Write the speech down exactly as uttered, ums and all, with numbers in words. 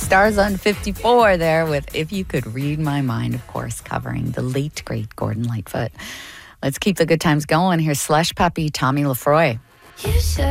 Stars on fifty-four there with If You Could Read My Mind, of course, covering the late, great Gordon Lightfoot. Let's keep the good times going. Here's Slush Puppy, Tommy Lefroy. You said